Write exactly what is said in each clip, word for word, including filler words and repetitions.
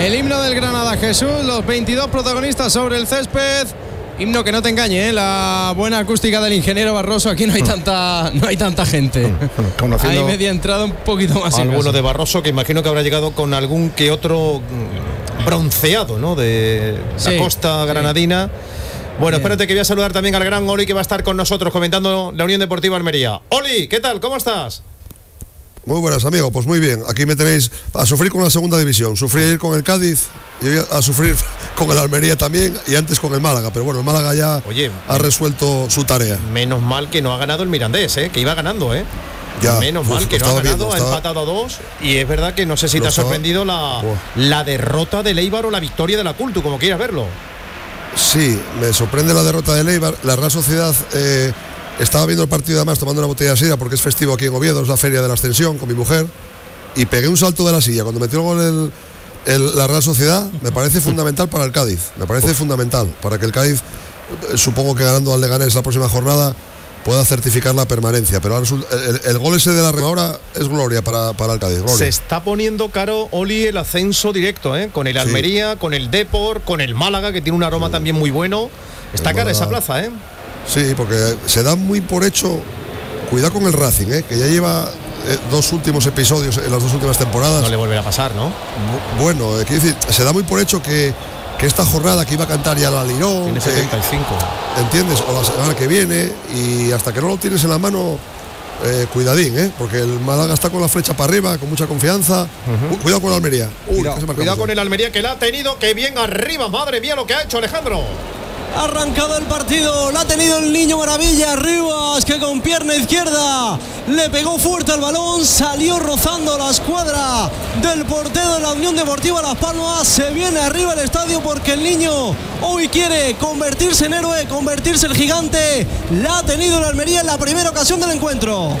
El himno del Granada, Jesús, los veintidós protagonistas sobre el césped. Himno que no te engañe, ¿eh? La buena acústica del ingeniero Barroso. Aquí no hay tanta, no hay tanta gente. Hay media entrada un poquito más. Alguno de Barroso que imagino que habrá llegado con algún que otro bronceado, ¿no? De la sí, costa granadina. Sí. Bueno, Bien. espérate que voy a saludar también al gran Oli que va a estar con nosotros comentando la Unión Deportiva Almería. Oli, ¿qué tal? ¿Cómo estás? Muy buenas, amigo, pues muy bien. Aquí me tenéis a sufrir con la segunda división. Sufrí ayer con el Cádiz y a sufrir con el Almería también y antes con el Málaga. Pero bueno, el Málaga ya Oye, ha resuelto su tarea. Menos mal que no ha ganado el Mirandés, ¿eh? Que iba ganando, ¿eh? Ya, menos uf, mal que no ha ganado, bien, ha estaba... empatado a dos. Y es verdad que no sé si lo te ha sorprendido la, la derrota del Eibar o la victoria de la Cultu, como quieras verlo. Sí, me sorprende la derrota del Eibar. La Real Sociedad... Eh, Estaba viendo el partido además tomando una botella de sidra porque es festivo aquí en Oviedo, es la feria de la Ascensión con mi mujer y pegué un salto de la silla cuando metió el, el, la Real Sociedad. Me parece fundamental para el Cádiz, me parece Uf. fundamental para que el Cádiz, supongo que ganando al Leganés la próxima jornada, pueda certificar la permanencia. Pero ahora el, el gol ese de la ahora es gloria para, para el Cádiz. Gloria. Se está poniendo caro, Oli, el ascenso directo, ¿eh? Con el Almería, sí. con el Depor, con el Málaga, que tiene un aroma sí. también muy bueno. Está cara esa plaza, ¿eh? Sí, porque se da muy por hecho. Cuidado con el Racing, ¿eh? Que ya lleva eh, dos últimos episodios en las dos últimas temporadas. No le volverá a pasar, ¿no? Bueno, eh, quiero decir, se da muy por hecho que, que esta jornada que iba a cantar ya la Lirón. Tiene setenta y cinco. Que, ¿entiendes? O la semana que viene. Y hasta que no lo tienes en la mano, eh, cuidadín, ¿eh? Porque el Málaga está con la flecha para arriba, con mucha confianza. Uh-huh. Cuidado con el Almería. Uy, cuidado, cuidado con el Almería que la ha tenido, que bien arriba. Madre mía lo que ha hecho Alejandro. Arrancado el partido, la ha tenido el Niño Maravilla Rivas, que con pierna izquierda le pegó fuerte al balón, salió rozando la escuadra del portero de la Unión Deportiva Las Palmas. Se viene arriba el estadio porque el niño hoy quiere convertirse en héroe, convertirse en gigante. La ha tenido el Almería en la primera ocasión del encuentro.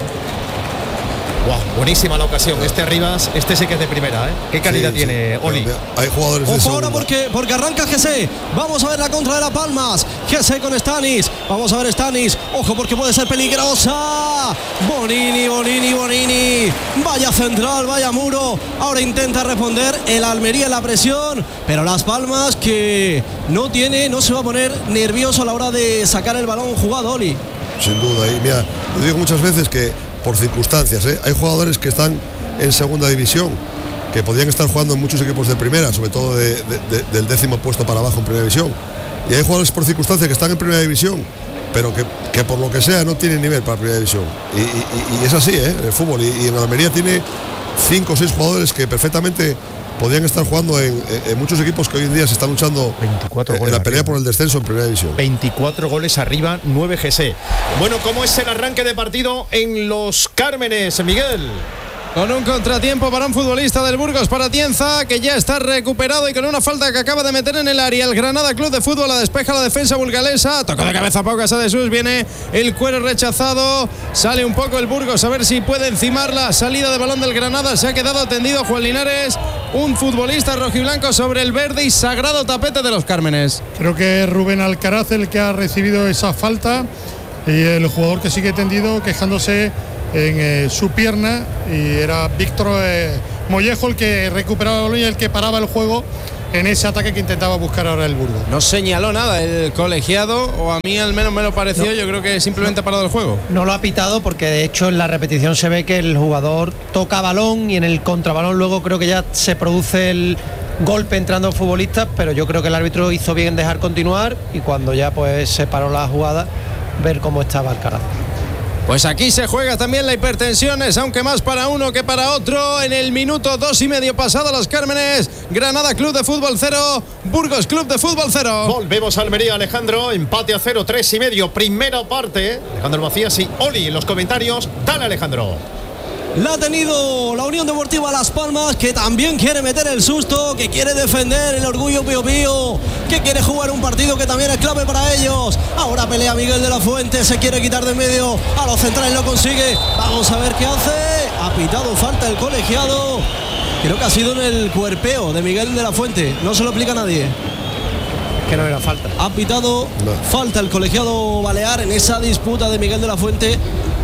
Wow, buenísima la ocasión. Este Rivas, este sí que es de primera, ¿eh? ¿Qué calidad sí, tiene, sí. Oli? Hay jugadores de Ojo ahora porque, porque arranca G C. Vamos a ver la contra de Las Palmas. G C con Stanis. Vamos a ver Stanis. Ojo porque puede ser peligrosa. Bonini, Bonini, Bonini. Vaya central, vaya muro. Ahora intenta responder el Almería en la presión. Pero Las Palmas que no tiene, no se va a poner nervioso a la hora de sacar el balón jugado, Oli. Sin duda. Y mira, lo digo muchas veces que por circunstancias, ¿eh? Hay jugadores que están en segunda división que podrían estar jugando en muchos equipos de primera, sobre todo de, de, de, del décimo puesto para abajo en primera división, y hay jugadores por circunstancias que están en primera división pero que, que por lo que sea no tienen nivel para primera división y, y, y es así, ¿eh? El fútbol y, y en Almería tiene cinco o seis jugadores que perfectamente podrían estar jugando en, en muchos equipos que hoy en día se están luchando veinticuatro en, en la pelea arriba por el descenso en primera división. veinticuatro goles arriba, nueve G C. Bueno, ¿cómo es el arranque de partido en Los Cármenes, Miguel? Con un contratiempo para un futbolista del Burgos, para Atienza, que ya está recuperado y con una falta que acaba de meter en el área. El Granada Club de Fútbol la despeja la defensa burgalesa. Toca de cabeza Pau Casadesús, viene el cuero rechazado. Sale un poco el Burgos a ver si puede encimar la salida de balón del Granada. Se ha quedado tendido Juan Linares, un futbolista rojiblanco sobre el verde y sagrado tapete de Los Cármenes. Creo que es Rubén Alcaraz el que ha recibido esa falta y el jugador que sigue tendido quejándose en eh, su pierna, y era Víctor eh, Mollejo el que recuperaba el balón y el que paraba el juego en ese ataque que intentaba buscar ahora el Burgos. No señaló nada el colegiado, o a mí al menos me lo pareció. No, yo creo que simplemente ha parado el juego. No lo ha pitado porque de hecho en la repetición se ve que el jugador toca balón y en el contrabalón luego creo que ya se produce el golpe entrando futbolistas, pero yo creo que el árbitro hizo bien en dejar continuar y cuando ya pues se paró la jugada, ver cómo estaba Alcaraz. Pues aquí se juega también la hipertensión, es aunque más para uno que para otro. En el minuto dos y medio pasado Los Cármenes, Granada Club de Fútbol cero, Burgos Club de Fútbol cero. Volvemos a Almería, Alejandro, empate a cero, tres y medio, primera parte. Alejandro Macías y Oli en los comentarios. Dale, Alejandro. La ha tenido la Unión Deportiva Las Palmas, que también quiere meter el susto, que quiere defender el orgullo pío pío, que quiere jugar un partido que también es clave para ellos. Ahora pelea Miguel de la Fuente, se quiere quitar de medio a los centrales, lo consigue. Vamos a ver qué hace. Ha pitado falta el colegiado. Creo que ha sido en el cuerpeo de Miguel de la Fuente. No se lo explica a nadie. Que no era falta. Ha pitado no. falta el colegiado balear en esa disputa de Miguel de la Fuente,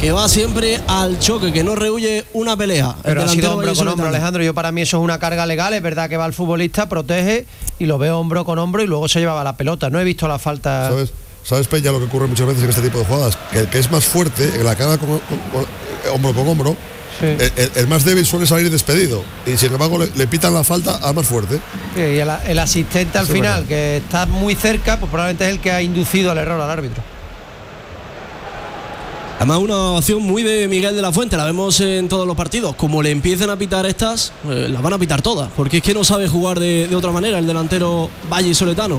que va siempre al choque, que no rehuye una pelea. Pero ha sido hombro con hombro, Alejandro. Yo para mí eso es una carga legal. Es verdad que va el futbolista, protege y lo veo hombro con hombro y luego se llevaba la pelota. No he visto la falta. ¿Sabes, ¿Sabes Peña, lo que ocurre muchas veces en este tipo de jugadas? Que el que es más fuerte, en la carga con, con, con, hombro con hombro, sí. el, el, el más débil suele salir despedido. Y sin embargo le, le pitan la falta al más fuerte. Sí, y el, el asistente al Eso final, que está muy cerca, pues probablemente es el que ha inducido al error al árbitro. Además, una acción muy de Miguel de la Fuente, la vemos en todos los partidos. Como le empiecen a pitar estas, eh, las van a pitar todas, porque es que no sabe jugar de, de otra manera el delantero vallisoletano.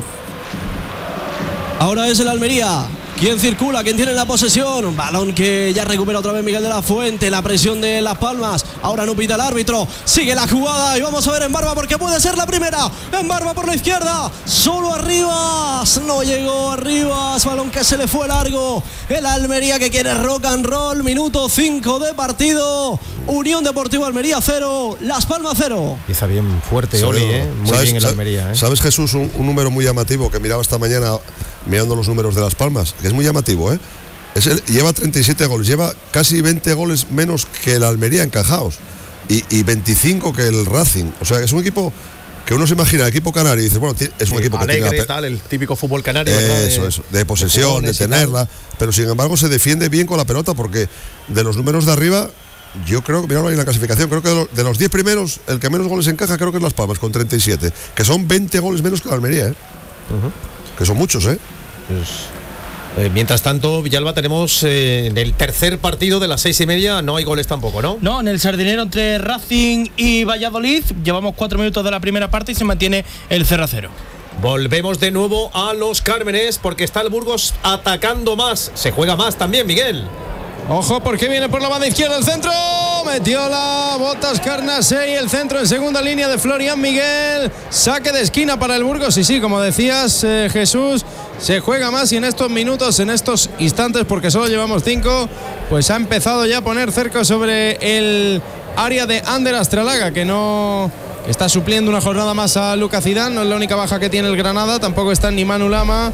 Ahora es el Almería quien circula, quien tiene la posesión. Balón que ya recupera otra vez Miguel de la Fuente. La presión de Las Palmas. Ahora no pita el árbitro. Sigue la jugada y vamos a ver en Barba, porque puede ser la primera. En Barba por la izquierda. Solo Arribas. No llegó Arribas. Balón que se le fue largo. El Almería que quiere rock and roll. Minuto cinco de partido. Unión Deportiva Almería cero. Las Palmas cero. Empieza bien fuerte, Oli, ¿eh? Muy ¿Sabes, bien el sabes, Almería, ¿eh? ¿Sabes, Jesús, un, un número muy llamativo que miraba esta mañana mirando los números de Las Palmas? Que es muy llamativo, ¿eh? Es el, lleva treinta y siete goles, lleva casi veinte goles menos que el Almería encajados y, y veinticinco que el Racing. O sea, es un equipo que uno se imagina, el equipo canario, y dice, bueno, es un sí, equipo alegre, que tiene tal, el típico fútbol canario. Eso, de, eso, de posesión, de, de tenerla, pero sin embargo se defiende bien con la pelota, porque de los números de arriba, yo creo que, mirad ahí en la clasificación, creo que de los, de los diez primeros, el que menos goles encaja creo que es Las Palmas, con treinta y siete, que son veinte goles menos que la Almería, ¿eh? Uh-huh. Que son muchos, ¿eh? Pues, eh, mientras tanto, Villalba, tenemos eh, en el tercer partido de las seis y media, no hay goles tampoco, ¿no? No, en el Sardinero entre Racing y Valladolid, llevamos cuatro minutos de la primera parte y se mantiene el cero a cero. Volvemos de nuevo a los Cármenes, porque está el Burgos atacando más, se juega más también, Miguel. Ojo, porque viene por la banda izquierda el centro. Metió la Botas Carnasei, el centro en segunda línea de Florian Miguel. Saque de esquina para el Burgos. Y sí, como decías, eh, Jesús, se juega más y en estos minutos, en estos instantes, porque solo llevamos cinco, pues ha empezado ya a poner cerco sobre el área de Ander Astralaga, que no está supliendo una jornada más a Lucas Zidane. No es la única baja que tiene el Granada. Tampoco está ni Manu Lama,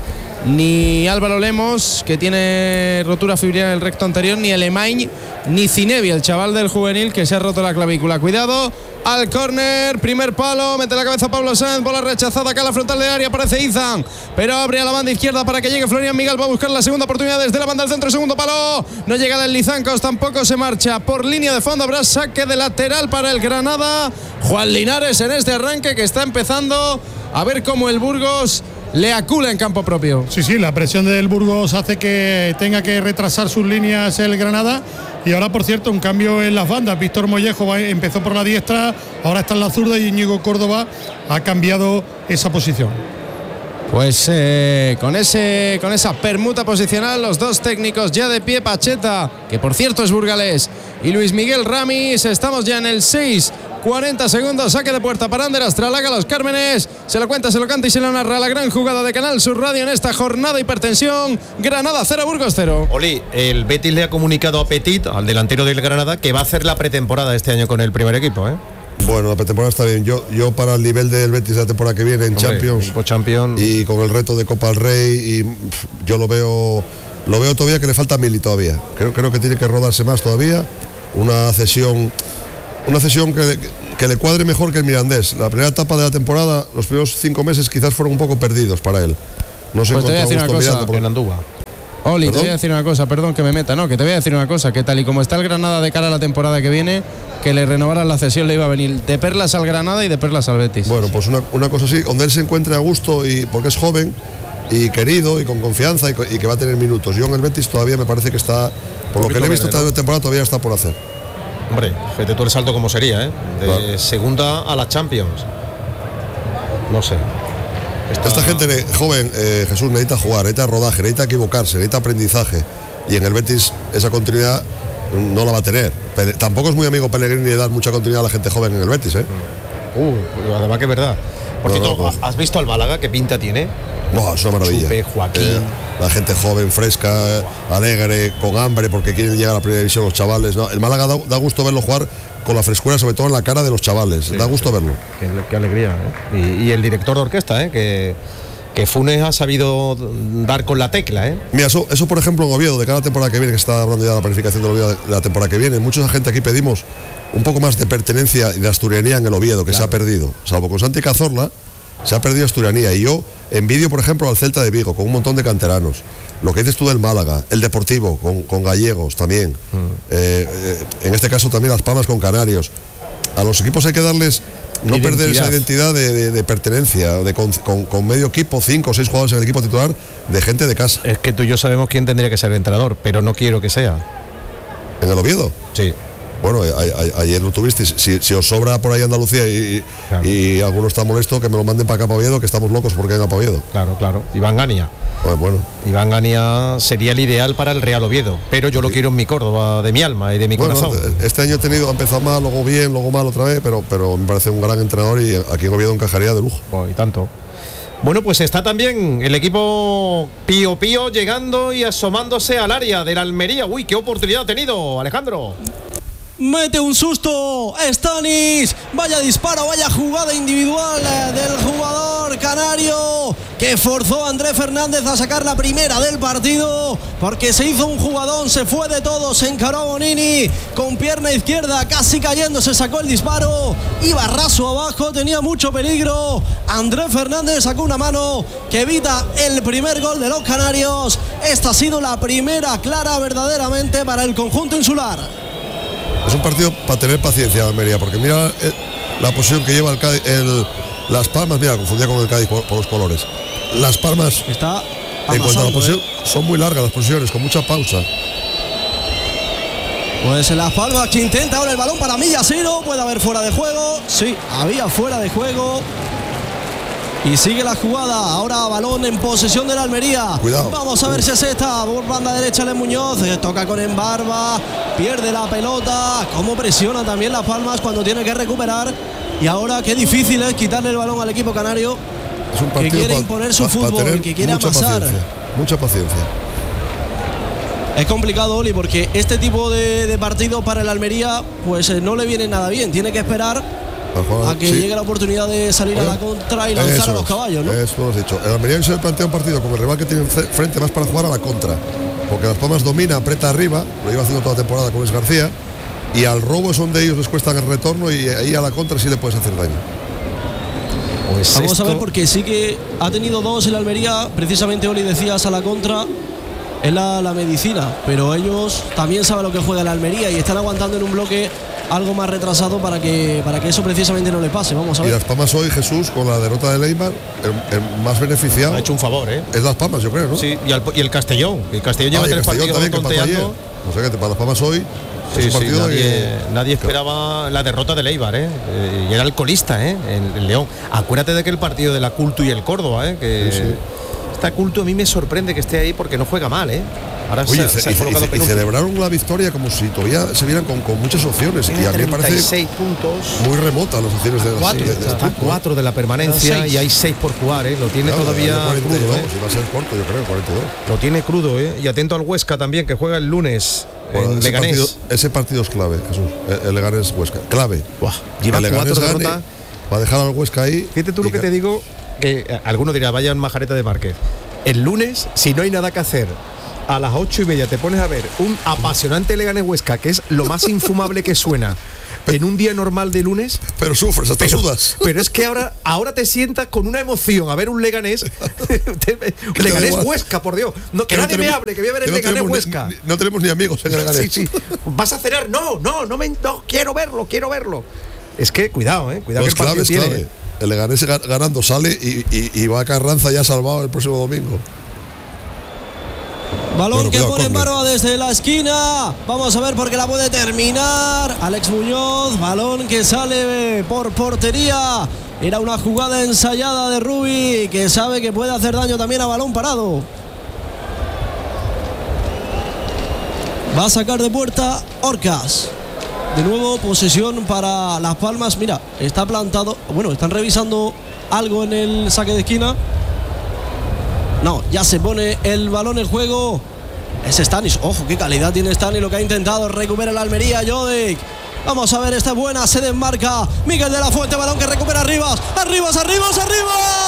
ni Álvaro Lemos, que tiene rotura fibrilar en el recto anterior, ni Alemany, ni Cinevi, el chaval del juvenil que se ha roto la clavícula. Cuidado al córner, primer palo, mete la cabeza Pablo Sáenz, bola rechazada acá a la frontal de área, aparece Izan, pero abre a la banda izquierda para que llegue Florian Miguel, va a buscar la segunda oportunidad desde la banda del centro, segundo palo, no llega el Lizancos, tampoco se marcha por línea de fondo, habrá saque de lateral para el Granada. Juan Linares en este arranque que está empezando a ver cómo el Burgos le acula en campo propio. Sí, sí, la presión del Burgos hace que tenga que retrasar sus líneas el Granada. Y ahora, por cierto, un cambio en las bandas. Víctor Mollejo va, empezó por la diestra, ahora está en la zurda y Íñigo Córdoba ha cambiado esa posición. Pues eh, con, ese, con esa permuta posicional, los dos técnicos ya de pie, Pacheta, que por cierto es burgalés, y Luis Miguel Ramis. Estamos ya en el seis, cuarenta segundos, saque de puerta para Ander Astralaga, los Cármenes. Se lo cuenta, se lo canta y se lo narra la gran jugada de Canal Sur Radio en esta jornada hipertensión. Granada cero, Burgos cero. Oli, el Betis le ha comunicado a Petit, al delantero del Granada, que va a hacer la pretemporada este año con el primer equipo, ¿eh? Bueno, la pretemporada está bien. Yo, yo para el nivel del Betis la temporada que viene en Hombre, Champions Champion. y con el reto de Copa del Rey, y pff, yo lo veo lo veo todavía que le falta Mili todavía. Creo, creo que tiene que rodarse más todavía. Una cesión una cesión que, que le cuadre mejor que el Mirandés. La primera etapa de la temporada, los primeros cinco meses quizás fueron un poco perdidos para él. No se pues encontró gusto mirando porque en Andúba. Oli, ¿Perdón? Te voy a decir una cosa, perdón que me meta, no, que te voy a decir una cosa, que tal y como está el Granada de cara a la temporada que viene, que le renovaran la cesión le iba a venir de perlas al Granada y de perlas al Betis. Bueno, pues una, una cosa así, donde él se encuentre a gusto, y porque es joven y querido y con confianza y, y que va a tener minutos. Yo en el Betis todavía me parece que está, por lo que le he visto esta ¿no? temporada, todavía está por hacer. Hombre, fíjate tú el salto como sería, ¿eh? De claro. segunda a la Champions. No sé. Esta, Esta gente joven, eh, Jesús, necesita jugar, necesita rodaje, necesita equivocarse, necesita aprendizaje. Y en el Betis esa continuidad no la va a tener. Pero tampoco es muy amigo Pellegrini de dar mucha continuidad a la gente joven en el Betis, ¿eh? Uh, además que es verdad. Por no, cierto, no, pues. ¿has visto al Málaga? ¿Qué pinta tiene? No, es una maravilla. Chupe, Joaquín. Eh, la gente joven, fresca, alegre, con hambre, porque quieren llegar a la primera división los chavales. ¿no? El Málaga da, da gusto verlo jugar con la frescura, sobre todo en la cara de los chavales. Sí, da gusto sí. verlo. Qué, qué alegría. ¿eh? Y, y el director de orquesta, ¿eh? que, que Funes ha sabido dar con la tecla, ¿eh? Mira, eso, eso por ejemplo en Oviedo, de cada temporada que viene, que se está hablando ya de la planificación del Oviedo de la temporada que viene, mucha gente aquí pedimos un poco más de pertenencia y de asturianía en el Oviedo, que claro. se ha perdido. Salvo con Santi Cazorla, se ha perdido asturianía. Y yo envidio, por ejemplo, al Celta de Vigo, con un montón de canteranos. Lo que dices tú del Málaga, el Deportivo, con, con gallegos también. Mm. Eh, eh, en este caso también Las Palmas con canarios. A los equipos hay que darles, no identidad. perder esa identidad de, de, de pertenencia, de con, con, con medio equipo, cinco o seis jugadores en el equipo titular, de gente de casa. Es que tú y yo sabemos quién tendría que ser el entrenador, pero no quiero que sea. ¿En el Oviedo? Sí. Bueno, a, a, ayer lo tuvisteis. Si, si os sobra por ahí Andalucía y, claro. y alguno está molesto, que me lo manden para acá para Oviedo, que estamos locos porque venga para Oviedo. Claro, claro. Iván Gania. Pues bueno. Iván Gania sería el ideal para el Real Oviedo, pero yo lo quiero en mi Córdoba, de mi alma y de mi bueno, corazón. Este año he tenido, ha empezado mal, luego bien, luego mal otra vez, pero, pero me parece un gran entrenador y aquí en Oviedo encajaría de lujo. Oh, y tanto. Bueno, pues está también el equipo Pío Pío llegando y asomándose al área de la Almería. Uy, qué oportunidad ha tenido, Alejandro. Mete un susto Stanis, vaya disparo, vaya jugada individual del jugador canario que forzó a Andrés Fernández a sacar la primera del partido porque se hizo un jugadón, se fue de todo, se encaró a Bonini con pierna izquierda, casi cayendo, se sacó el disparo, iba raso abajo, tenía mucho peligro. Andrés Fernández sacó una mano que evita el primer gol de los canarios. Esta ha sido la primera clara verdaderamente para el conjunto insular. Es un partido para tener paciencia, Almería, porque mira eh, la posición que lleva el, Cádiz, el Las Palmas, mira, confundía con el Cádiz por, por los colores. Las Palmas, está en cuanto a la posición, eh. son muy largas las posiciones, con mucha pausa. Pues en Las Palmas que intenta ahora el balón para Millasino, puede haber fuera de juego, sí, había fuera de juego. Y sigue la jugada, ahora balón en posesión de la Almería. Cuidado. Vamos a ver si es esta, por banda derecha de Muñoz, toca con Embarba, pierde la pelota, cómo presiona también Las Palmas cuando tiene que recuperar. Y ahora qué difícil es quitarle el balón al equipo canario, es un partido que quiere pa, imponer su pa, fútbol, pa que quiere mucha amasar. Paciencia, mucha paciencia. Es complicado, Oli, porque este tipo de, de partido para el Almería pues eh, no le viene nada bien, tiene que esperar a que sí. llegue la oportunidad de salir bueno, a la contra y lanzar a los caballos, ¿no? Eso lo has dicho. El Almería se plantea un partido con el rival que tiene frente más para jugar a la contra, porque Las Palmas domina, aprieta arriba, lo iba haciendo toda la temporada con Luis García, y al robo es donde ellos les cuesta el retorno y ahí a la contra sí le puedes hacer daño. Pues Vamos esto... a ver, porque sí que ha tenido dos el Almería, precisamente Oli decías a la contra, es la, la medicina, pero ellos también saben lo que juega el Almería y están aguantando en un bloque algo más retrasado para que para que eso precisamente no le pase. Vamos a ver. Y Las Palmas hoy, Jesús, con la derrota de Leymar, el, el más beneficiado. Ha hecho un favor, ¿eh? Es Las Palmas, yo creo, ¿no? Sí, y, al, y el Castellón. El Castellón lleva ah, tres Castellón partidos tonteando. No sé qué, para Las Palmas hoy. Sí, sí, partido nadie, que... nadie esperaba la derrota de Leibar, ¿eh? eh y era el colista, ¿eh? El, el León. Acuérdate de que el partido de la Culto y el Córdoba, ¿eh? Que sí, sí. Esta Culto a mí me sorprende que esté ahí porque no juega mal, ¿eh? Ahora Oye, se, y, se ha y, y celebraron la victoria como si todavía se vieran con, con muchas opciones. Tiene y a mí me parece seis puntos. Muy remota las opciones de cuatro, de, de, de, de cuatro de la permanencia y hay seis por jugar, ¿eh? Lo tiene claro, todavía cuarenta y dos, crudo, ¿eh? Si va a ser corto, yo creo, cuarenta y dos. Lo tiene crudo, ¿eh? Y atento al Huesca también, que juega el lunes. Bueno, ese, partido, ese partido es clave, Jesús. El, el Leganés Huesca. Clave. Buah, lleva el cuatro derrotas. Va a dejar al Huesca ahí. Fíjate tú lo que te digo, que eh, alguno dirá, vaya en majareta de Márquez. El lunes, si no hay nada que hacer, a las ocho y media te pones a ver un apasionante Leganés Huesca, que es lo más infumable que suena en un día normal de lunes. Pero sufres, hasta pero, sudas. Pero es que ahora, ahora te sientas con una emoción a ver un Leganés. Leganés Huesca, por Dios. No, que, que nadie no tenemos, me hable, que voy a ver el no Leganés Huesca. Ni, no tenemos ni amigos en el Leganés. Sí, sí. ¿Vas a cenar? No, no, no, me, no, quiero verlo, quiero verlo. Es que cuidado, eh. Cuidado, pues que el partido clave, tiene. Clave. El Leganés ganando sale y, y, y va a Carranza ya salvado el próximo domingo. Balón bueno, que cuidado, pone Embarba desde la esquina. Vamos a ver porque la puede terminar Alex Muñoz. Balón que sale por portería. Era una jugada ensayada de Rubi, que sabe que puede hacer daño también a balón parado. Va a sacar de puerta Orcas. De nuevo posesión para Las Palmas. Mira, está plantado. Bueno, están revisando algo en el saque de esquina. No, ya se pone el balón en juego. Es Stanis. Ojo, qué calidad tiene Stanis. Lo que ha intentado recupera la Almería. Jodic. Vamos a ver, esta buena. Se desmarca Miguel de la Fuente. Balón que recupera Arribas. Arribas, Arribas, Arribas.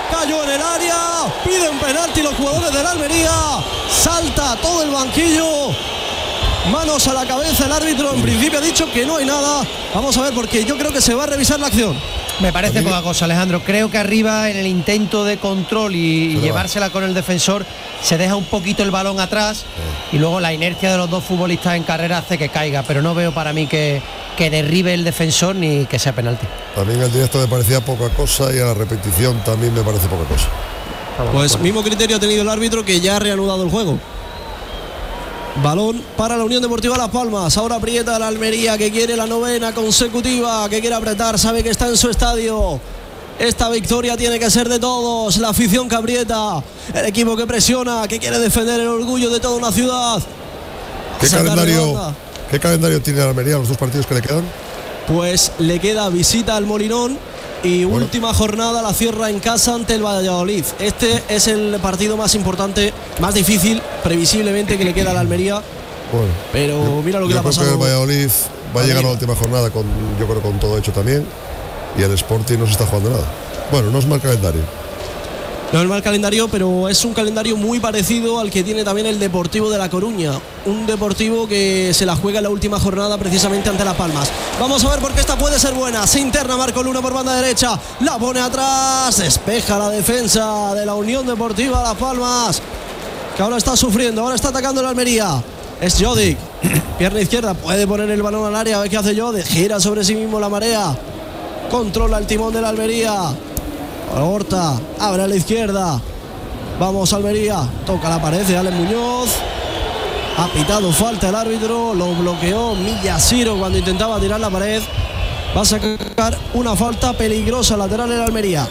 cayó en el área, piden penalti los jugadores del Almería, salta todo el banquillo, manos a la cabeza, el árbitro en principio ha dicho que no hay nada. Vamos a ver, porque yo creo que se va a revisar la acción. Me parece poca cosa, Alejandro. Creo que arriba, en el intento de control y, y llevársela con el defensor, se deja un poquito el balón atrás y luego la inercia de los dos futbolistas en carrera hace que caiga, pero no veo para mí que, que derribe el defensor ni que sea penalti. También el directo me parecía poca cosa y a la repetición también me parece poca cosa. Pues mismo criterio ha tenido el árbitro, que ya ha reanudado el juego. Balón para la Unión Deportiva Las Palmas. Ahora aprieta la Almería, que quiere la novena consecutiva, que quiere apretar, sabe que está en su estadio. Esta victoria tiene que ser de todos. La afición que aprieta, el equipo que presiona, que quiere defender el orgullo de toda una ciudad. ¿Qué calendario, ¿Qué calendario tiene la Almería los dos partidos que le quedan? Pues le queda visita al Molinón y bueno, última jornada la cierra en casa ante el Valladolid. Este es el partido más importante, más difícil previsiblemente que le queda a la Almería. Bueno, pero mira lo que le ha pasado. Creo que el Valladolid va a llegar a la última jornada con, yo creo, con todo hecho también, y el Sporting no se está jugando nada. Bueno, no es mal calendario. No es mal calendario, pero es un calendario muy parecido al que tiene también el Deportivo de La Coruña. Un Deportivo que se la juega en la última jornada precisamente ante Las Palmas. Vamos a ver, porque esta puede ser buena. Se interna Marco Luna por banda derecha. La pone atrás. Despeja la defensa de la Unión Deportiva Las Palmas, que ahora está sufriendo. Ahora está atacando la Almería. Es Jodic. Pierna izquierda. Puede poner el balón al área. A ver qué hace Jodic. Gira sobre sí mismo la marea. Controla el timón de la Almería. Horta, abre a la izquierda. Vamos Almería, toca la pared de Alex Muñoz. Ha pitado falta el árbitro, lo bloqueó Millasiro cuando intentaba tirar la pared. Va a sacar una falta peligrosa lateral en Almería.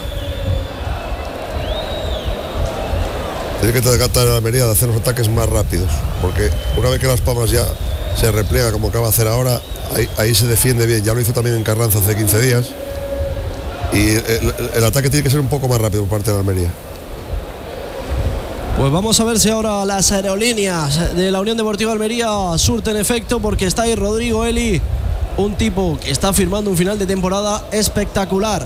Tiene que tratar en Almería de hacer los ataques más rápidos, porque una vez que Las Palmas ya se repliega como acaba de hacer ahora, ahí, ahí se defiende bien. Ya lo hizo también en Carranza hace quince días. Y el, el ataque tiene que ser un poco más rápido por parte de la Almería. Pues vamos a ver si ahora las aerolíneas de la Unión Deportiva Almería surten efecto, porque está ahí Rodrigo Eli, un tipo que está firmando un final de temporada espectacular.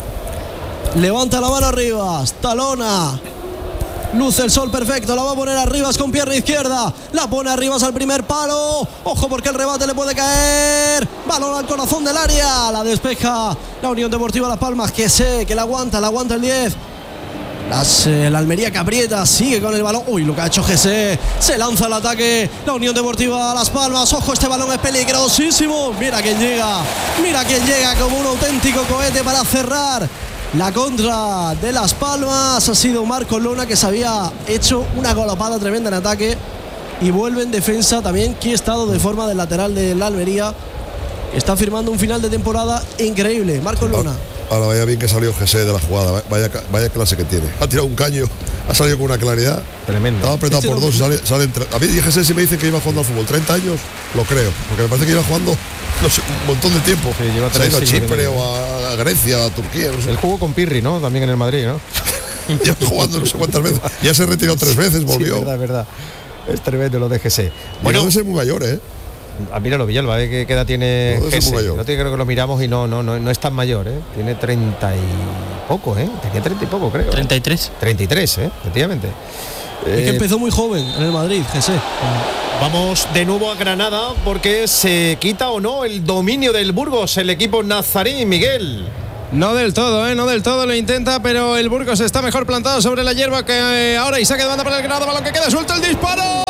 Levanta la mano arriba, talona, luce el sol perfecto, la va a poner arriba con pierna izquierda, la pone arriba al primer palo, ojo porque el rebate le puede caer, balón al corazón del área, la despeja la Unión Deportiva Las Palmas, que sé que la aguanta, la aguanta el diez. Las, eh, la Almería que aprieta, sigue con el balón. Uy, lo que ha hecho Jesse, se lanza al ataque la Unión Deportiva Las Palmas. Ojo, este balón es peligrosísimo. Mira quién llega, mira quién llega como un auténtico cohete para cerrar la contra de Las Palmas. Ha sido Marco Luna, que se había hecho una galopada tremenda en ataque, y vuelve en defensa también, que ha estado de forma del lateral de la Almería. Está firmando un final de temporada increíble, Marco Luna. Ahora vaya bien que salió Jesse de la jugada, vaya, vaya clase que tiene. Ha tirado un caño, ha salido con una claridad tremenda. Estaba apretado este por dos y sale, sale entre... A mí Jesse, si me dicen que iba jugando al fútbol treinta años, lo creo, porque me parece que iba jugando, no sé, un montón de tiempo. Sí, lleva se ha ido a Chipre o a, a Grecia, a Turquía, no sé. El jugó con Pirri, ¿no? También en el Madrid, ¿no? Ya jugando no sé cuántas veces. Ya se retiró tres veces, volvió. Sí, verdad, verdad. Es tremendo lo de Jesse. Bueno, debe ser muy mayor, ¿eh? Ah, míralo, Villalba, ¿eh? ¿Qué, qué edad tiene no, Jesse? No te creo que lo miramos y no, no, no, no es tan mayor, ¿eh? Tiene treinta y poco, ¿eh? Tenía treinta y poco, creo. treinta y tres. treinta y tres, ¿eh? Efectivamente. Es eh, que empezó muy joven en el Madrid, Jesse. Vamos de nuevo a Granada, porque se quita o no el dominio del Burgos, el equipo nazarí, Miguel. No del todo, ¿eh? No del todo lo intenta, pero el Burgos está mejor plantado sobre la hierba que eh, ahora, y saque de banda para el Granada, balón que queda suelto, el disparo.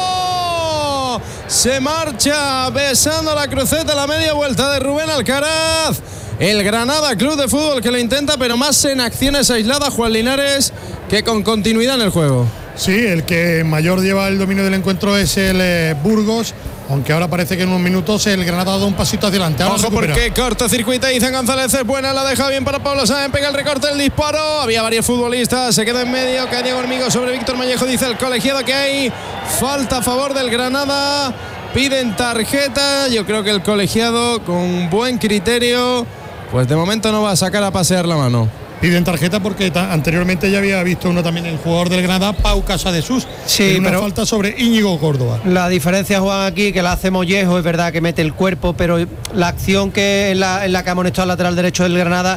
Se marcha besando la cruceta, la media vuelta de Rubén Alcaraz. El Granada Club de Fútbol que lo intenta, pero más en acciones aisladas, Juan Linares, que con continuidad en el juego. Sí, el que mayor lleva el dominio del encuentro es el eh, Burgos, aunque ahora parece que en unos minutos el Granada ha dado un pasito hacia adelante. Ahora Ojo porque cortocircuita, Izan González es buena, la deja bien para Pablo Sáenz, pega el recorte del disparo, había varios futbolistas, se queda en medio, cae Diego Hormigo sobre Víctor Mollejo, dice el colegiado que hay falta a favor del Granada, piden tarjeta, yo creo que el colegiado con buen criterio, pues de momento no va a sacar a pasear la mano. Piden tarjeta porque ta- anteriormente ya había visto uno también, el jugador del Granada, Pau Casadesus, sí, una pero falta sobre Íñigo Córdoba. La diferencia, Juan, aquí, que la hace Mollejo, es verdad que mete el cuerpo, pero la acción que en la, en la que ha amonestado al lateral derecho del Granada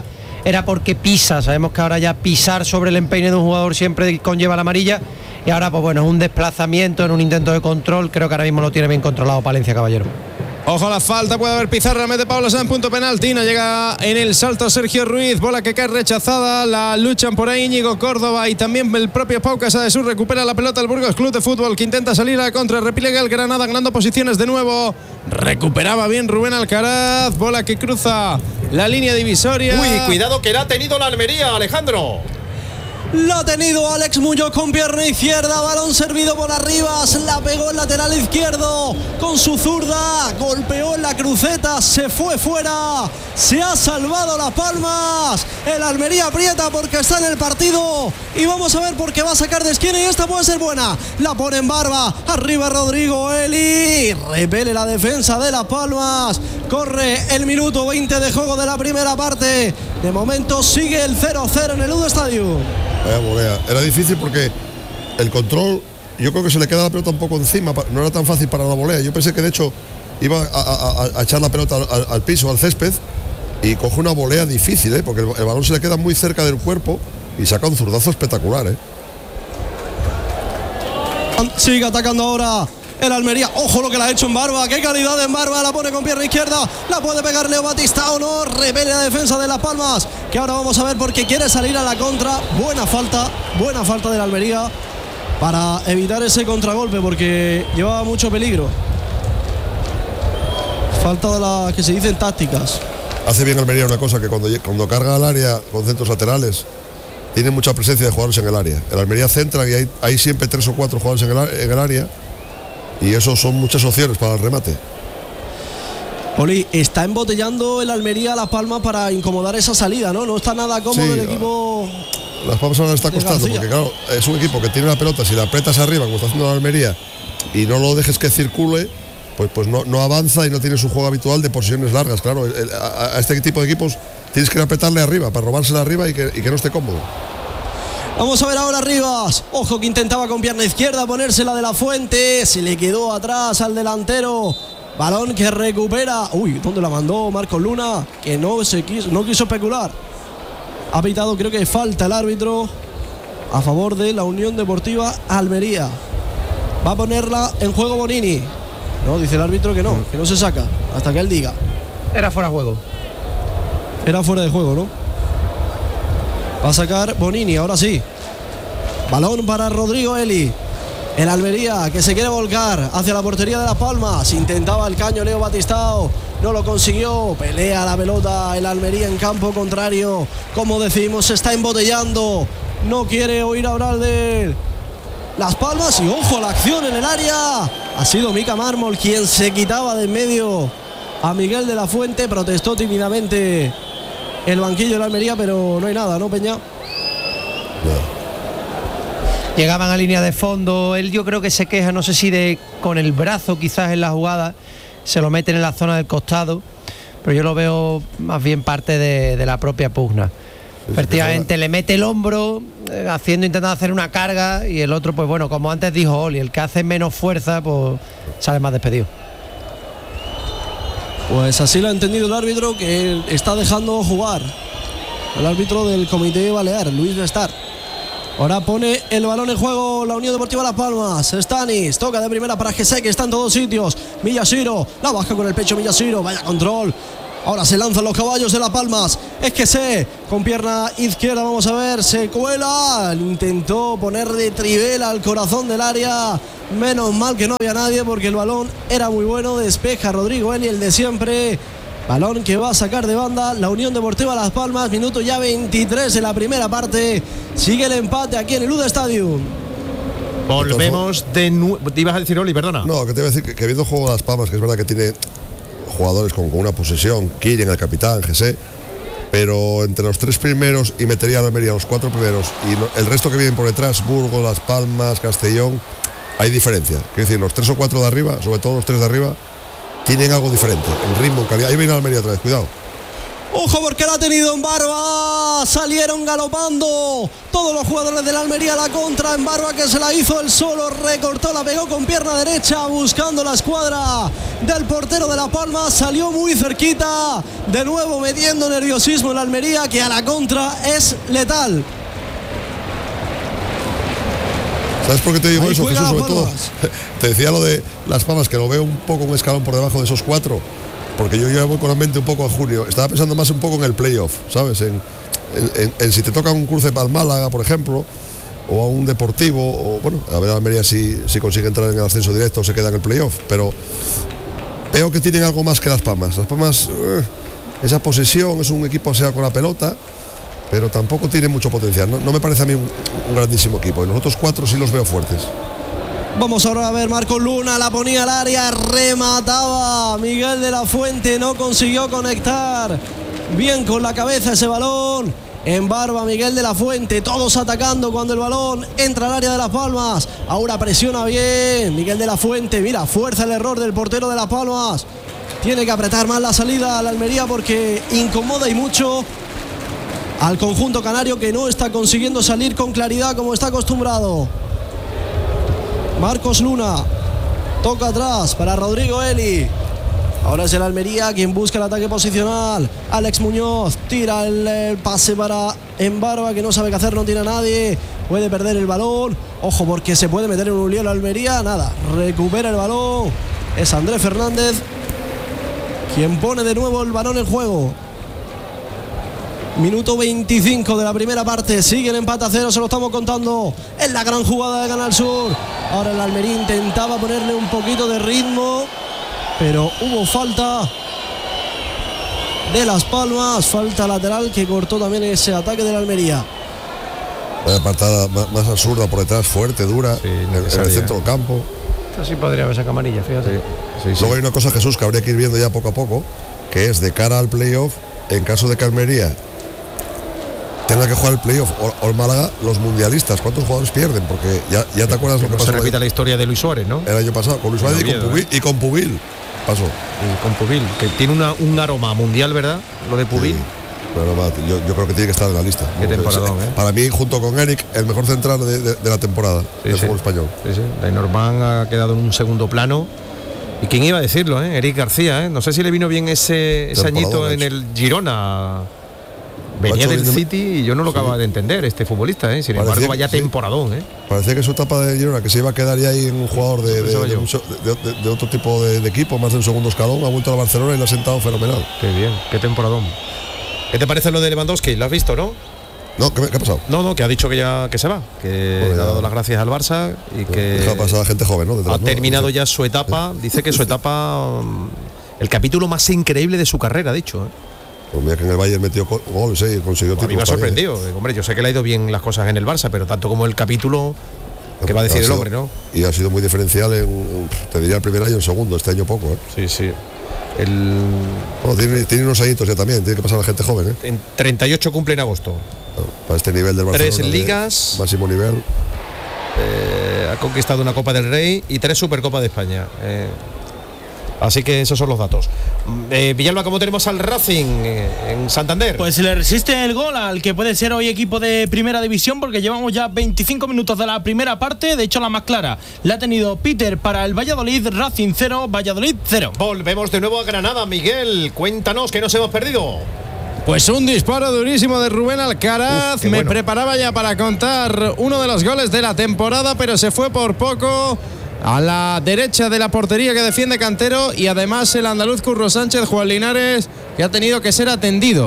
era porque pisa. Sabemos que ahora ya pisar sobre el empeine de un jugador siempre conlleva la amarilla, y ahora pues bueno, es un desplazamiento en un intento de control. Creo que ahora mismo lo tiene bien controlado Palencia Caballero. Ojo a la falta, puede haber pizarra, mete Pablo Sanz, punto penalti, no llega en el salto Sergio Ruiz, bola que cae rechazada, la luchan por ahí Íñigo Córdoba y también el propio Pau Casadesús. Recupera la pelota el Burgos Club de Fútbol, que intenta salir a la contra, repliega el Granada ganando posiciones de nuevo, recuperaba bien Rubén Alcaraz, bola que cruza la línea divisoria. Uy, cuidado que la ha tenido la Almería, Alejandro. La ha tenido Alex Muñoz con pierna izquierda, balón servido por arriba, la pegó el lateral izquierdo con su zurda, golpeó en la cruceta, se fue fuera, se ha salvado Las Palmas, el Almería aprieta porque está en el partido y vamos a ver por qué va a sacar de esquina y esta puede ser buena, la pone en barba, arriba Rodrigo Eli, repele la defensa de Las Palmas, corre el minuto veinte de juego de la primera parte, de momento sigue el cero cero en el Ludo Stadium. Vaya volea. Era difícil porque el control, yo creo que se le queda la pelota un poco encima, no era tan fácil para la volea. Yo pensé que de hecho iba a, a, a echar la pelota al, al piso, al césped, y coge una volea difícil, ¿eh? Porque el, el balón se le queda muy cerca del cuerpo y saca un zurdazo espectacular. ¿eh? Sigue atacando ahora el Almería, ojo lo que la ha hecho en barba, qué calidad en barba, la pone con pierna izquierda, la puede pegar Leo Batista o no, repele la defensa de Las Palmas, que ahora vamos a ver porque quiere salir a la contra, buena falta, buena falta del Almería para evitar ese contragolpe porque llevaba mucho peligro. Falta de las que se dicen tácticas. Hace bien Almería una cosa, que cuando, cuando carga al área con centros laterales, tiene mucha presencia de jugadores en el área. El Almería centra y hay, hay siempre tres o cuatro jugadores en el, en el área. Y eso son muchas opciones para el remate. Poli, está embotellando el Almería a Las Palmas para incomodar esa salida, ¿no? No está nada cómodo sí, el equipo. Las Palmas ahora está costando, porque claro, es un equipo que tiene la pelota, si la apretas arriba, como está haciendo la Almería, y no lo dejes que circule, pues, pues no, no avanza y no tiene su juego habitual de posiciones largas. Claro, el, a, a este tipo de equipos tienes que apretarle arriba, para robársela arriba y que, y que no esté cómodo. Vamos a ver ahora Rivas, ojo que intentaba con pierna izquierda ponérsela de la Fuente, se le quedó atrás al delantero, balón que recupera, uy, ¿dónde la mandó Marcos Luna? Que no se quiso, no quiso especular, ha pitado creo que falta el árbitro a favor de la Unión Deportiva Almería, va a ponerla en juego Bonini, no, dice el árbitro que no, que no se saca, hasta que él diga. Era fuera de juego. Era fuera de juego, ¿no? Va a sacar Bonini, ahora sí. Balón para Rodrigo Eli. El Almería que se quiere volcar hacia la portería de Las Palmas. Intentaba el caño Leo Batistao. No lo consiguió. Pelea la pelota el Almería en campo contrario. Como decimos, se está embotellando. No quiere oír hablar de Las Palmas. Y ojo a la acción en el área. Ha sido Mica Mármol quien se quitaba de en medio a Miguel de la Fuente. Protestó tímidamente el banquillo de la Almería, pero no hay nada, ¿no, Peña? Llegaban a línea de fondo, él yo creo que se queja, no sé si de con el brazo quizás en la jugada, se lo meten en la zona del costado, pero yo lo veo más bien parte de, de la propia pugna. Efectivamente, le mete el hombro, eh, haciendo, intentando hacer una carga, y el otro, pues bueno, como antes dijo Oli, el que hace menos fuerza, pues sale más despedido. Pues así lo ha entendido el árbitro, que está dejando jugar. El árbitro del Comité Balear, Luis Bestar. Ahora pone el balón en juego la Unión Deportiva Las Palmas. Stanis toca de primera para Gesé, que está en todos sitios. Miyashiro, la baja con el pecho Miyashiro, vaya control. Ahora se lanzan los caballos de Las Palmas. Es que se con pierna izquierda, vamos a ver, se cuela. Intentó poner de trivela al corazón del área. Menos mal que no había nadie porque el balón era muy bueno. Despeja Rodrigo Eli, el de siempre. Balón que va a sacar de banda la Unión Deportiva Las Palmas. Minuto ya veintitrés en la primera parte. Sigue el empate aquí en el Ludo Stadium. Volvemos de nuevo. ¿Te ibas a decir, Oli, perdona? No, que te iba a decir que, que viendo juego de Las Palmas, que es verdad que tiene jugadores con, con una posesión, Killen, el capitán, Gesé, pero entre los tres primeros, y metería a Almería los cuatro primeros, y lo, el resto que vienen por detrás, Burgos, Las Palmas, Castellón, hay diferencia. Quiero decir, los tres o cuatro de arriba, sobre todo los tres de arriba, tienen algo diferente, en ritmo, en calidad. Ahí viene Almería otra vez, cuidado. Ojo porque la ha tenido en Barba. Salieron galopando todos los jugadores de la Almería. La contra en Barba, que se la hizo él solo. Recortó, la pegó con pierna derecha buscando la escuadra del portero de La Palma. Salió muy cerquita. De nuevo metiendo nerviosismo en la Almería, que a la contra es letal. ¿Sabes por qué te digo Ahí eso, Jesús? Sobre todo, Palmas. te decía lo de Las Palmas, que lo veo un poco un escalón por debajo de esos cuatro. Porque yo ya voy con la mente un poco a junio. Estaba pensando más un poco en el playoff, ¿sabes? En, en, en, en si te toca un cruce para el Málaga, por ejemplo, o a un Deportivo, o bueno, a ver a Almería si, si consigue entrar en el ascenso directo o se queda en el playoff. Pero veo que tienen algo más que Las Palmas. Las Palmas, eh, esa posesión, es un equipo sea con la pelota, pero tampoco tiene mucho potencial. No, no me parece a mí un, un grandísimo equipo. Y los otros cuatro sí los veo fuertes. Vamos ahora a ver, Marcos Luna la ponía al área, remataba Miguel de la Fuente, no consiguió conectar bien con la cabeza ese balón. En Barba, Miguel de la Fuente, todos atacando cuando el balón entra al área de Las Palmas. Ahora presiona bien Miguel de la Fuente, mira, fuerza el error del portero de Las Palmas. Tiene que apretar más la salida a la Almería porque incomoda y mucho al conjunto canario, que no está consiguiendo salir con claridad como está acostumbrado. Marcos Luna toca atrás para Rodrigo Eli. Ahora es el Almería quien busca el ataque posicional. Alex Muñoz tira el, el pase para En Barba, que no sabe qué hacer, no tiene a nadie. Puede perder el balón. Ojo porque se puede meter en un lío la Almería. Nada, recupera el balón. Es Andrés Fernández quien pone de nuevo el balón en juego. Minuto veinticinco de la primera parte. Sigue el empate a cero, se lo estamos contando. Es la gran jugada de Canal Sur. Ahora el Almería intentaba ponerle un poquito de ritmo, pero hubo falta de Las Palmas. Falta lateral que cortó también ese ataque de la Almería. Una patada más, más absurda por detrás, fuerte, dura, sí, en, en el centro del campo. Esto sí podría haber esa camarilla, fíjate. Sí, sí, sí. Luego hay una cosa, Jesús, que habría que ir viendo ya poco a poco, que es de cara al playoff, en caso de que Almería tenga que jugar el playoff o, o el Málaga, los mundialistas, ¿cuántos jugadores pierden? Porque ya, ya te acuerdas que lo que no pasó. Se repita la historia de Luis Suárez, ¿no? El año pasado, con Luis Suárez y, con Pubil, y con Pubil pasó. Y con Pubil, que tiene una, un aroma mundial, ¿verdad? Lo de Pubil. Sí. Pero no, yo, yo creo que tiene que estar en la lista. Qué temporadón, ¿eh? Para mí, junto con Eric, el mejor central de, de, de la temporada sí, del sí. fútbol español. Sí, sí. Lenormand ha quedado en un segundo plano. ¿Y quién iba a decirlo, eh? Eric García, ¿eh? No sé si le vino bien ese, ese añito en el Girona. Venía del City y yo no lo sí. acababa de entender, este futbolista, ¿eh? Sin parecía, embargo, vaya sí. temporadón, ¿eh? Parecía que su etapa de Girona, que se iba a quedar ya ahí en un jugador de, de, de, de, de, de otro tipo de, de equipo, más del segundo escalón, ha vuelto a Barcelona y lo ha sentado fenomenal. Qué bien, qué temporadón. ¿Qué te parece lo de Lewandowski? ¿Lo has visto, no? No, ¿qué, qué ha pasado? No, no, que ha dicho que ya que se va, que bueno, le ha dado las gracias al Barça y que deja pasar a gente joven, ¿no? Detrás, ha ¿no? terminado ya su etapa, dice que su etapa, el capítulo más increíble de su carrera, ha dicho, ¿eh? Pues mira que en el Bayern metió goles, ¿eh? Y consiguió títulos. A mí me ha sorprendido, eh. hombre, yo sé que le ha ido bien las cosas en el Barça, pero tanto como el capítulo, ¿qué va a decir el hombre, no? Y ha sido muy diferencial en, te diría, el primer año, en segundo, este año poco, ¿eh? Sí, sí. El... Bueno, tiene, tiene unos añitos ya también, tiene que pasar a la gente joven, ¿eh? En treinta y ocho cumple en agosto. No, para este nivel del Barcelona. Tres ligas. Máximo nivel. Eh, ha conquistado una Copa del Rey y tres Supercopas de España. Eh, Así que esos son los datos. Eh, Villalba, ¿cómo tenemos al Racing eh, en Santander? Pues le resiste el gol al que puede ser hoy equipo de primera división, porque llevamos ya veinticinco minutos de la primera parte. De hecho, la más clara la ha tenido Peter para el Valladolid. Racing cero, Valladolid cero. Volvemos de nuevo a Granada. Miguel, cuéntanos qué nos hemos perdido. Pues un disparo durísimo de Rubén Alcaraz. Uf, Me bueno. preparaba ya para contar uno de los goles de la temporada, pero se fue por poco a la derecha de la portería que defiende Cantero, y además el andaluz Curro Sánchez, Juan Linares, que ha tenido que ser atendido.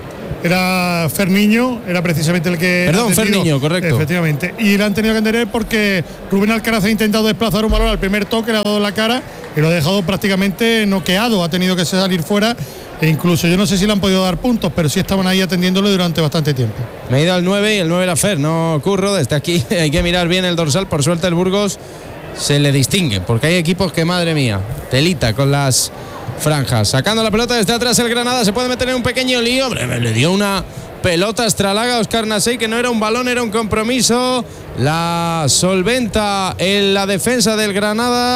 Era Ferniño, era precisamente el que... Perdón, Ferniño, correcto. Efectivamente. Y le han tenido que entender porque Rubén Alcaraz ha intentado desplazar un balón al primer toque, le ha dado en la cara y lo ha dejado prácticamente noqueado. Ha tenido que salir fuera e incluso yo no sé si le han podido dar puntos, pero sí estaban ahí atendiéndolo durante bastante tiempo. Me he ido al nueve y el nueve era Fer, no Curro. Desde aquí hay que mirar bien el dorsal. Por suerte el Burgos se le distingue, porque hay equipos que, madre mía, telita con las franjas. Sacando la pelota desde atrás el Granada, se puede meter en un pequeño lío. Hombre, le dio una pelota estralaga a Óscar Nasey, que no era un balón, era un compromiso. La solventa en la defensa del Granada.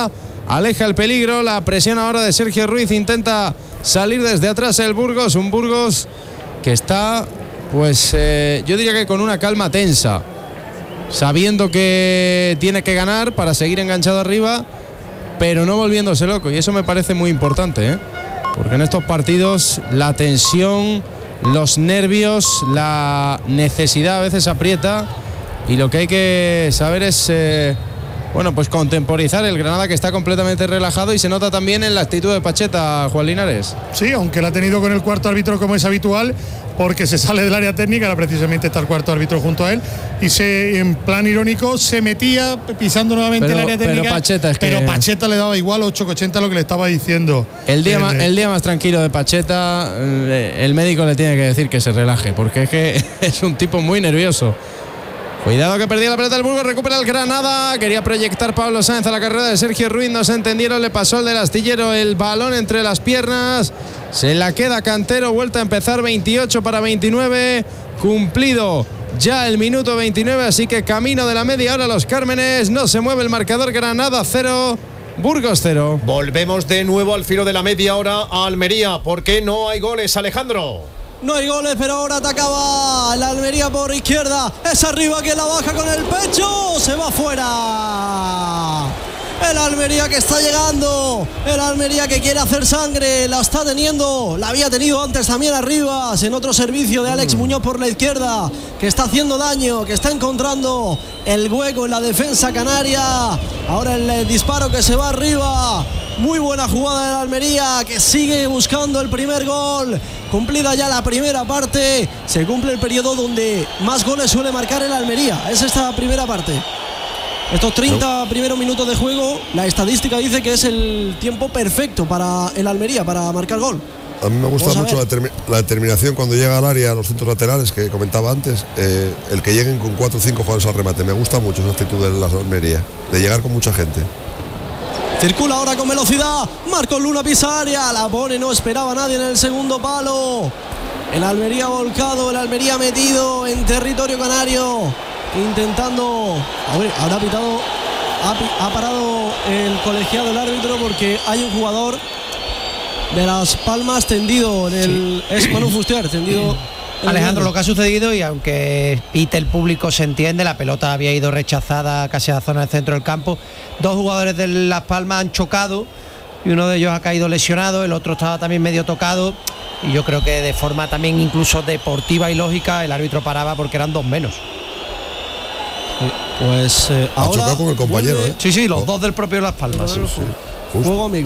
aleja el peligro. La presión ahora de Sergio Ruiz, intenta salir desde atrás el Burgos, un Burgos que está, pues eh, yo diría que con una calma tensa, sabiendo que tiene que ganar para seguir enganchado arriba, pero no volviéndose loco, y eso me parece muy importante, ¿eh? Porque en estos partidos la tensión, los nervios, la necesidad a veces aprieta, y lo que hay que saber es eh, bueno, pues contemporizar el Granada, que está completamente relajado, y se nota también en la actitud de Pacheta, Juan Linares. Sí, aunque la ha tenido con el cuarto árbitro como es habitual, porque se sale del área técnica, ahora precisamente está el cuarto árbitro junto a él, y se, en plan irónico, se metía pisando nuevamente pero, el área técnica, pero Pacheta, es pero que Pacheta le daba igual ocho ochenta lo que le estaba diciendo. El día, el, más, el día más tranquilo de Pacheta, el médico le tiene que decir que se relaje, porque es que es un tipo muy nervioso. Cuidado que perdía la pelota el Burgos, recupera el Granada, quería proyectar Pablo Sáenz a la carrera de Sergio Ruiz, no se entendieron, le pasó el del astillero el balón entre las piernas, se la queda Cantero, vuelta a empezar, veintiocho para veintinueve, cumplido ya el minuto veintinueve, así que camino de la media hora Los Cármenes, no se mueve el marcador, Granada cero, Burgos cero. Volvemos de nuevo al filo de la media hora a Almería, ¿por qué no hay goles, Alejandro? No hay goles, pero ahora atacaba la Almería por izquierda. Es arriba que la baja con el pecho. Se va fuera. El Almería que está llegando. El Almería que quiere hacer sangre. La está teniendo. La había tenido antes también Arribas. En otro servicio de Alex Muñoz por la izquierda. Que está haciendo daño. Que está encontrando el hueco en la defensa canaria. Ahora el disparo que se va arriba. Muy buena jugada de la Almería, que sigue buscando el primer gol. Cumplida ya la primera parte, se cumple el periodo donde más goles suele marcar el Almería. Es esta primera parte. Estos treinta primeros minutos de juego, la estadística dice que es el tiempo perfecto para el Almería, para marcar gol. A mí me gusta mucho la, termi la determinación cuando llega al área, a los centros laterales que comentaba antes, eh, el que lleguen con cuatro o cinco jugadores al remate. Me gusta mucho esa actitud de la Almería, de llegar con mucha gente. Circula ahora con velocidad. Marcos Luna pisa área. La pone, no esperaba nadie en el segundo palo. El Almería volcado, el Almería metido en territorio canario. Intentando. A ver, habrá pitado. Ha, ha parado el colegiado, el árbitro, porque hay un jugador de Las Palmas tendido en el. Sí. Es Manu Fuster, tendido. Alejandro, lo que ha sucedido, y aunque pite el público se entiende, la pelota había ido rechazada casi a la zona del centro del campo. Dos jugadores de Las Palmas han chocado y uno de ellos ha caído lesionado, el otro estaba también medio tocado, y yo creo que de forma también incluso deportiva y lógica el árbitro paraba porque eran dos menos. Pues eh, ha ahora chocado con el compañero, vuelve... ¿eh? Sí, sí, los oh. dos del propio Las Palmas. Sí, sí. Juego amigo.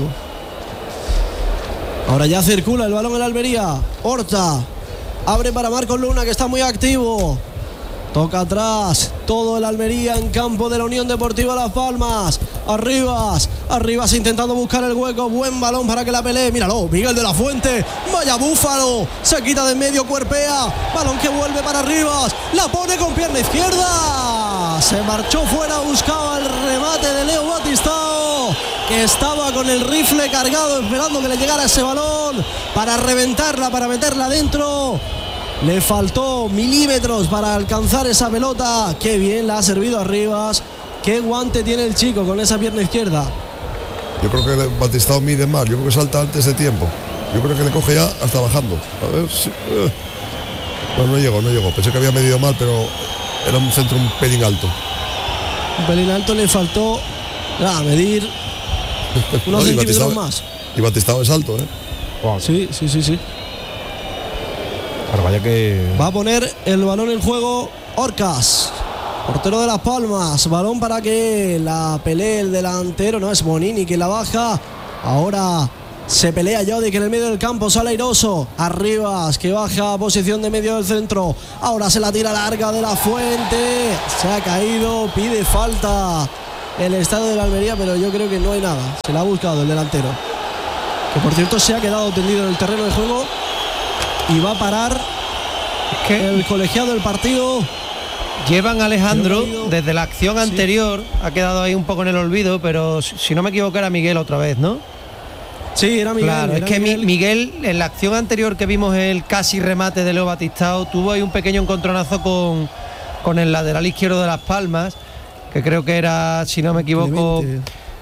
Ahora ya circula el balón en la Almería. Horta abre para Marcos Luna, que está muy activo. Toca atrás, todo el Almería en campo de la Unión Deportiva Las Palmas. Arribas, Arribas intentando buscar el hueco. Buen balón para que la pelee. Míralo, Miguel de la Fuente. Vaya búfalo. Se quita de en medio, cuerpea. Balón que vuelve para Arribas. La pone con pierna izquierda. Se marchó fuera, buscaba el remate de Leo Batistao, que estaba con el rifle cargado esperando que le llegara ese balón para reventarla, para meterla adentro. Le faltó milímetros para alcanzar esa pelota. Qué bien la ha servido Arribas. Qué guante tiene el chico con esa pierna izquierda. Yo creo que Batistao mide mal. Yo creo que salta antes de tiempo. Yo creo que le coge ya hasta bajando. A ver si... Eh. Bueno, no llegó, no llegó. Pensé que había medido mal, pero era un centro un pelín alto. Un pelín alto, le faltó a medir unos no, centímetros más. Y Batistao es alto, ¿eh? Wow. Sí, sí, sí, sí. Ahora vaya que... Va a poner el balón en juego Orcas, portero de Las Palmas. Balón para que la pelee el delantero. No, es Bonini que la baja. Ahora se pelea Yodi, que en el medio del campo sale airoso. Arribas, que baja a posición de medio del centro. Ahora se la tira larga de la Fuente. Se ha caído, pide falta el estadio de la Almería, pero yo creo que no hay nada. Se la ha buscado el delantero, que por cierto se ha quedado tendido en el terreno de juego. Y va a parar ¿Qué? el colegiado del partido. Llevan a Alejandro desde la acción anterior, sí. Ha quedado ahí un poco en el olvido, pero si no me equivoco era Miguel otra vez, ¿no? Sí, era Miguel. Claro, era es que Miguel. Miguel, en la acción anterior que vimos el casi remate de Leo Batistao, tuvo ahí un pequeño encontronazo con, con el lateral izquierdo de Las Palmas, que creo que era, si no me equivoco,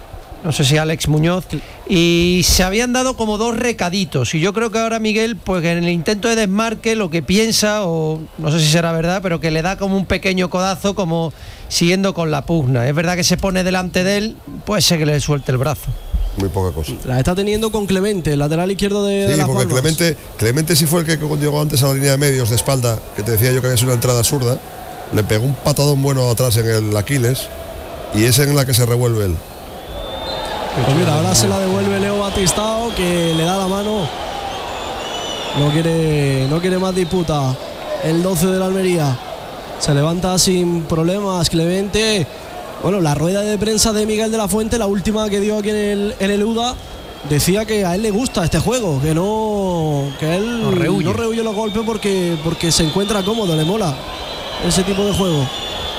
no sé si Alex Muñoz, y se habían dado como dos recaditos, y yo creo que ahora Miguel, pues en el intento de desmarque, lo que piensa, o no sé si será verdad, pero que le da como un pequeño codazo, como siguiendo con la pugna. Es verdad que se pone delante de él, puede ser que le suelte el brazo. Muy poca cosa. La está teniendo con Clemente, el lateral izquierdo de, sí, de Las porque Palmas. Clemente, Clemente sí fue el que cuando llegó antes a la línea de medios de espalda, que te decía yo que había sido una entrada zurda, le pegó un patadón bueno atrás en el Aquiles, y es en la que se revuelve él. Pues mira, ahora se la devuelve Leo Batistao, que le da la mano. No quiere, no quiere más disputa. El doce de la Almería se levanta sin problemas Clemente. Bueno, la rueda de prensa de Miguel de la Fuente, la última que dio aquí en el, en el U D A, decía que a él le gusta este juego, que no, que él no rehuye, no rehuye los golpes porque, porque se encuentra cómodo, le mola ese tipo de juego.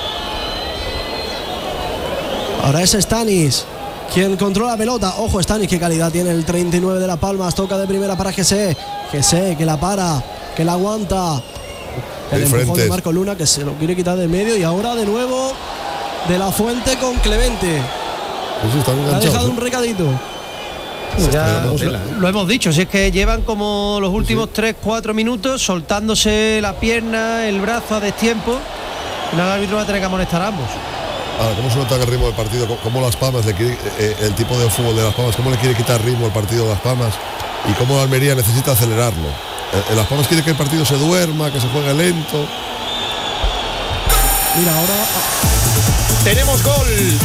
Ahora es Stanis quien controla la pelota. Ojo, Stanis, qué calidad tiene el treinta y nueve de Las Palmas. Toca de primera para Jesse. Jesse, que la para, que la aguanta. El empujón de Marco Luna, que se lo quiere quitar de medio. Y ahora de nuevo de la Fuente con Clemente. Pues ha dejado un recadito. Ya lo, lo hemos dicho, si es que llevan como los últimos tres cuatro minutos soltándose la pierna, el brazo a destiempo. El árbitro va a tener que amonestar a ambos. Ahora, ¿cómo se nota el ritmo del partido? ¿Cómo Las Palmas le quiere, eh, el tipo de fútbol de Las Palmas, cómo le quiere quitar ritmo al partido de Las Palmas? Y cómo la Almería necesita acelerarlo. Eh, Las Palmas quiere que el partido se duerma, que se juegue lento. Mira, ahora tenemos gol